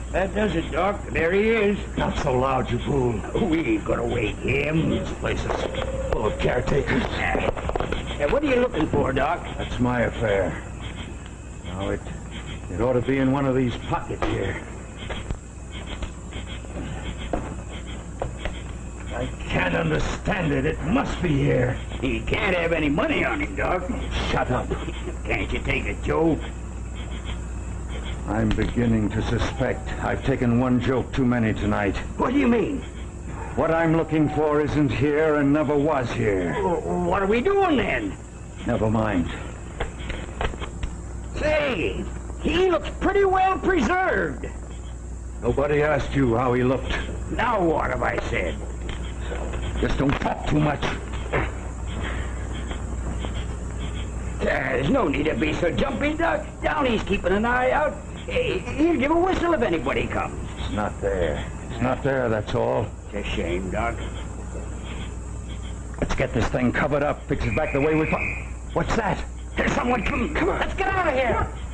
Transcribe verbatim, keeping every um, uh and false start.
That does it, Doc. There he is. Not so loud, you fool. We ain't gonna wake him. This place is full of caretakers. Uh, what are you looking for, Doc? That's my affair. Now, it, it ought to be in one of these pockets here. I can't understand it. It must be here. He can't have any money on him, Doc. Shut up. Can't you take it, Joe? I'm beginning to suspect I've taken one joke too many tonight. What do you mean? What I'm looking for isn't here and never was here. What are we doing then? Never mind. Say, he looks pretty well preserved. Nobody asked you how he looked. Now what have I said? Just don't talk too much. There's no need to be so jumpy, Doc. Downey's keeping an eye out. He'll give a whistle if anybody comes. It's not there. It's not there, that's all. It's a shame, Doc. Let's get this thing covered up, fix it back the way we... What's that? There's someone coming. Come on, let's get out of here.